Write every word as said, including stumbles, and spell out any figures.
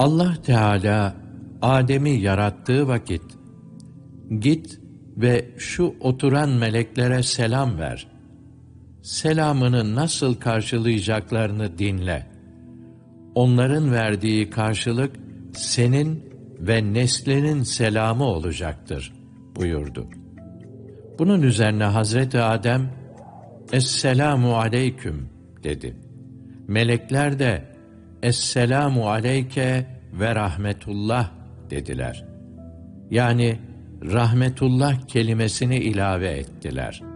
Allah Teala Adem'i yarattığı vakit, git ve şu oturan meleklere selam ver. Selamını nasıl karşılayacaklarını dinle. Onların verdiği karşılık senin ve neslinin selamı olacaktır buyurdu. Bunun üzerine Hazreti Adem, Esselamu aleyküm dedi. Melekler de Esselamu aleyke ve rahmetullah dediler. Yani rahmetullah kelimesini ilave ettiler.